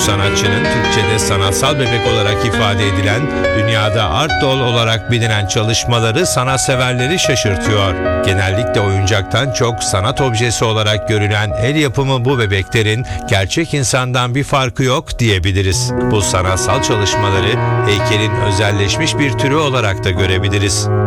sanatçının Türkçe'de sanatsal bebek olarak ifade edilen, dünyada Art Doll olarak bilinen çalışmaları sanatseverleri şaşırtıyor. Genellikle oyuncaktan çok sanat objesi olarak görülen el yapımı bu bebeklerin gerçek insandan bir farkı yok diyebiliriz. Bu sanatsal çalışmaları heykelin özelleşmiş bir türü olarak da görebiliriz.